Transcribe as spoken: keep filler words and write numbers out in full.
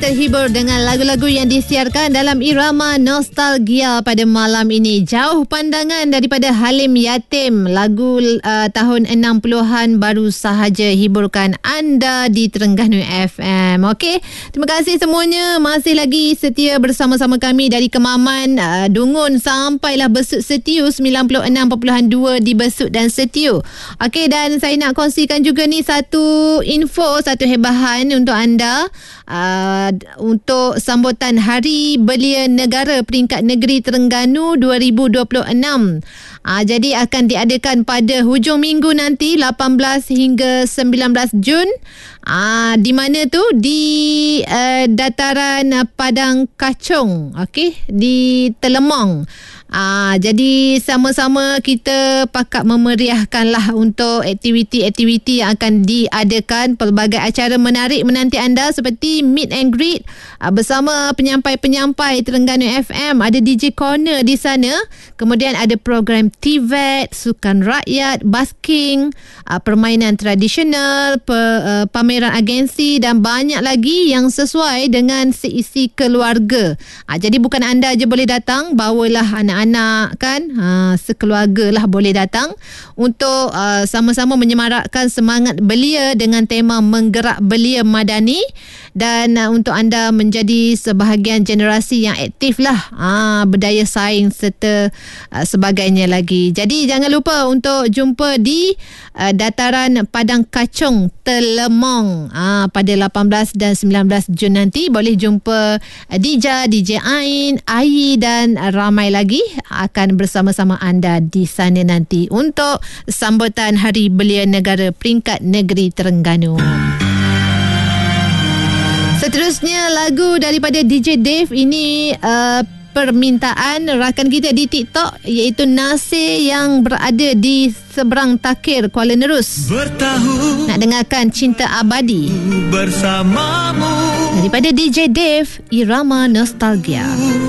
Terhibur dengan lagu-lagu yang disiarkan dalam irama nostalgia pada malam ini. Jauh pandangan daripada Halim Yatim. Lagu uh, tahun enam puluhan baru sahaja hiburkan anda di Terengganu F M. Okey, terima kasih semuanya masih lagi setia bersama-sama kami dari Kemaman, uh, Dungun sampailah Besut Setiu sembilan puluh enam perpuluhan dua di Besut dan Setiu. Okey, dan saya nak kongsikan juga ni satu info, satu hebahan untuk anda. Uh, untuk sambutan Hari Belia Negara Peringkat Negeri Terengganu dua ribu dua puluh enam. Uh, jadi akan diadakan pada hujung minggu nanti lapan belas hingga sembilan belas Jun. Uh, di mana tu? Di uh, dataran uh, Padang Kacong, okey, di Telemong. Ah, jadi sama-sama kita pakat memeriahkanlah untuk aktiviti-aktiviti yang akan diadakan. Pelbagai acara menarik menanti anda seperti meet and greet ah, bersama penyampai-penyampai Terengganu F M. Ada D J Corner di sana. Kemudian ada program T V E T, sukan rakyat, basking, ah, permainan tradisional, pe, uh, pameran agensi dan banyak lagi yang sesuai dengan seisi keluarga. Ah, jadi bukan anda je boleh datang, bawalah anak anak kan, ha, sekeluarga lah boleh datang untuk uh, sama-sama menyemarakkan semangat belia dengan tema menggerak belia madani dan uh, untuk anda menjadi sebahagian generasi yang aktif lah, ha, berdaya saing serta uh, sebagainya lagi. Jadi jangan lupa untuk jumpa di uh, dataran Padang Kacong Telemong ha, pada lapan belas dan sembilan belas Jun nanti. Boleh jumpa uh, Dija, D J Ain, Ayi dan uh, ramai lagi akan bersama-sama anda di sana nanti untuk sambutan Hari Belia Negara Peringkat Negeri Terengganu. Seterusnya lagu daripada D J Dave ini uh, permintaan rakan kita di TikTok iaitu Nasir yang berada di seberang Takir, Kuala Nerus. Bertahun nak dengarkan Cinta Abadi bersamamu daripada D J Dave, irama nostalgia.